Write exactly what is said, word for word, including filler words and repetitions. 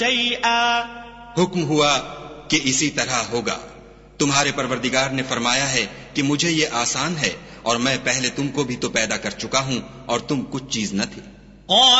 شيئا हुक्म हुआ कि इसी तरह होगा। तुम्हारे परवरदिगार ने फरमाया है कि मुझे ये आसान है और मैं पहले तुमको भी तो पैदा कर चुका हूँ और तुम कुछ चीज न थे।